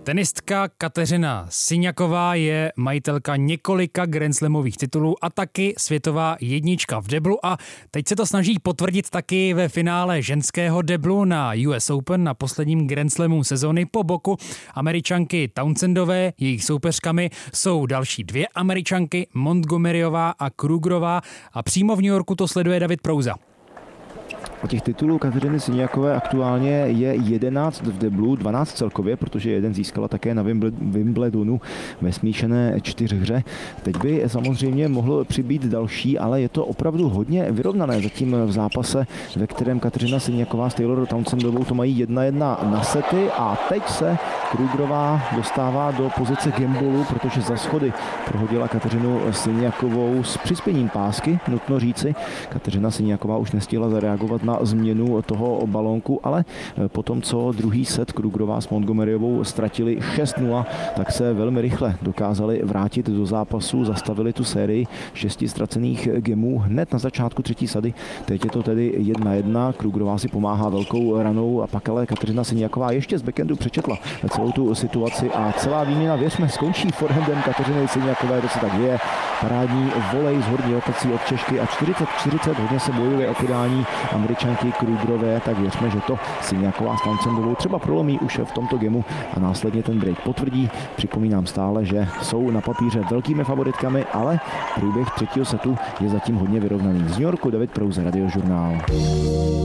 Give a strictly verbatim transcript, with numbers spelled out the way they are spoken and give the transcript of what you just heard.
Tenistka Kateřina Siniaková je majitelka několika grandslamových titulů a taky světová jednička v deblu a teď se to snaží potvrdit taky ve finále ženského deblu na U S Open na posledním grandslamu sezony. Po boku Američanky Townsendové, jejich soupeřkami jsou další dvě Američanky, Montgomeryová a Krugerová, a přímo v New Yorku to sleduje David Prouza. A těch titulů Kateřiny Siniakové aktuálně je jedenáct v deblu, dvanáct celkově, protože jeden získala také na Wimbledonu ve smíšené čtyřhře. Teď by samozřejmě mohl přibýt další, ale je to opravdu hodně vyrovnané zatím v zápase, ve kterém Kateřina Siniaková s Taylor Townsendovou to mají jedna jedna na sety, a teď se Krugerová dostává do pozice gambolu, protože za schody prohodila Kateřinu Siniakovou s přispěním pásky, nutno říci. Kateřina Siniaková už nestihla zareagovat na změnu toho balónku, ale potom, co druhý set Krugerová s Montgomeryovou ztratili šest nula, tak se velmi rychle dokázali vrátit do zápasu, zastavili tu sérii šesti ztracených gemů hned na začátku třetí sady. Teď je to tedy jedna jedna, Krugerová si pomáhá velkou ranou a pak ale Kateřina Siniaková ještě z backendu přečetla celou tu situaci a celá výměna, věřme, skončí forehandem Kateřiny Siniakové, to se tak je. Parádní volej z horní rotací od Češky a čtyřicet čtyřicet, hodně se bojuje o podání Američanky Krugerové, tak věřme, že to Siniaková s Townsendovou třeba prolomí už v tomto gemu a následně ten break potvrdí. Připomínám stále, že jsou na papíře velkými favoritkami, ale průběh třetího setu je zatím hodně vyrovnaný. Z New Yorku David Prouza, Radiožurnál.